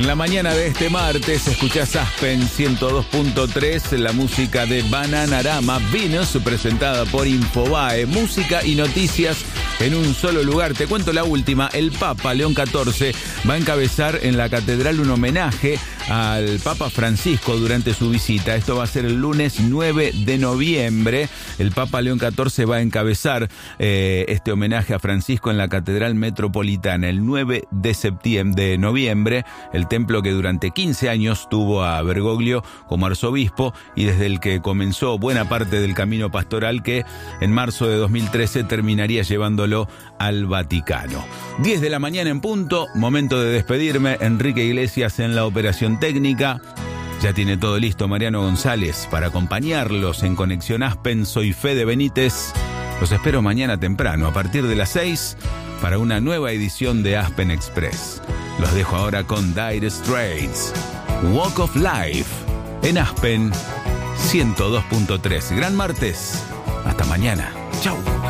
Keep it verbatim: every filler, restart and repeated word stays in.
En la mañana de este martes escuchás Aspen ciento dos punto tres, la música de Bananarama, Venus, presentada por Infobae. Música y noticias en un solo lugar. Te cuento la última. El Papa León catorce va a encabezar en la catedral un homenaje al Papa Francisco durante su visita. Esto va a ser el lunes nueve de noviembre. El Papa León catorce va a encabezar eh, este homenaje a Francisco en la Catedral Metropolitana el nueve de septiembre, de noviembre, el templo que durante quince años tuvo a Bergoglio como arzobispo y desde el que comenzó buena parte del camino pastoral que en marzo de dos mil trece terminaría llevándolo al Vaticano. diez de la mañana en punto, momento de despedirme. Enrique Iglesias en la operación técnica. Ya tiene todo listo Mariano González para acompañarlos en Conexión Aspen. Soy Fede Benítez. Los espero mañana temprano a partir de las seis para una nueva edición de Aspen Express. Los dejo ahora con Dire Straits, Walk of Life, en Aspen ciento dos punto tres. Gran martes. Hasta mañana. Chau.